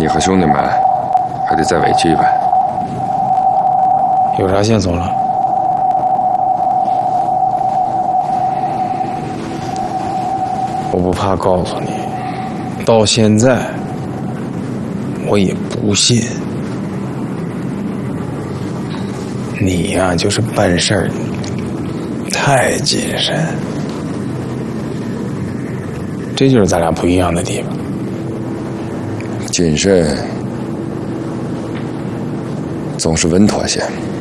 你和兄弟们还得再委屈一番。 有啥线索了？我不怕告诉你，到现在我也不信。你呀，就是办事儿太谨慎，这就是咱俩不一样的地方。 谨慎总是稳妥些。